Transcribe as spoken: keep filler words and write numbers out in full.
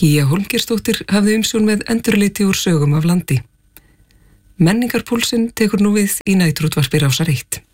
Gígja Hólmgeirsdóttir hafði umsjón með endurleiti úr sögum af landi. Menningarpúlsinn tekur nú við í næturútvarpi Rásar eitt.